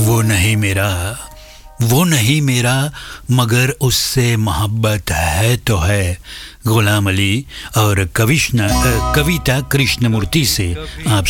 वो नहीं मेरा, वो नहीं मेरा, मगर उससे मोहब्बत है तो है। गुलाम अली और कविता कृष्णमूर्ति से आप